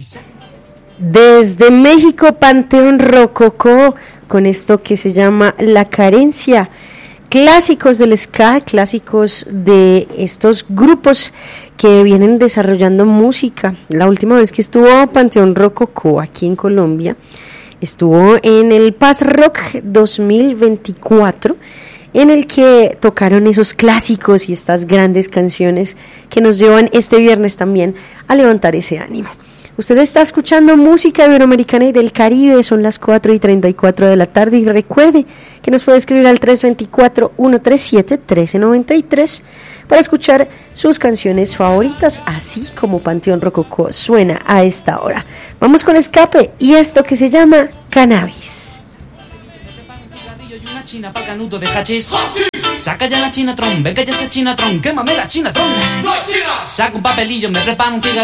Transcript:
Desde México, Panteón Rococó, con esto que se llama La Carencia. Clásicos del ska, clásicos de estos grupos que vienen desarrollando música. La última vez que estuvo Panteón Rococó aquí en Colombia, estuvo en el Paz Rock 2024, en el que tocaron esos clásicos y estas grandes canciones que nos llevan este viernes también a levantar ese ánimo. Usted está escuchando música iberoamericana y del Caribe, son las 4:34 de la tarde, y recuerde que nos puede escribir al 324-137-1393 para escuchar sus canciones favoritas, así como Panteón Rococó suena a esta hora. Vamos con Escape y esto que se llama Cannabis. Una china pa' canuto de hachís. Saca ya la chinatron, venga ya esa chinatron, quémame la chinatron. ¡No hay China! Saca un papelillo, me preparo un cigarrillo.